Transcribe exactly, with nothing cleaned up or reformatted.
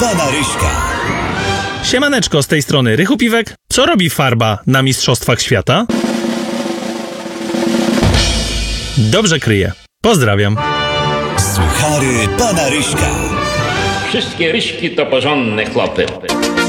pana Ryśka. Siemaneczko, z tej strony Rychu Piwek. Co robi farba na Mistrzostwach Świata? Dobrze kryje. Pozdrawiam. Suchary pana Ryśka. Wszystkie Ryśki to porządne chłopy.